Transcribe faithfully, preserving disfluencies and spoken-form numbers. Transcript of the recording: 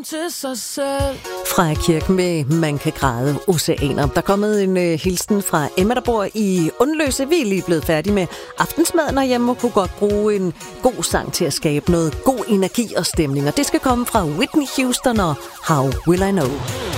til sig selv. Fra kirken med Man kan græde oceaner. Der er kommet en uh, hilsen fra Emma, der bor i Undløse. Vi er lige blevet færdige med aftensmaden herhjemme og kunne godt bruge en god sang til at skabe noget god energi og stemning. Og det skal komme fra Whitney Houston og How Will I Know.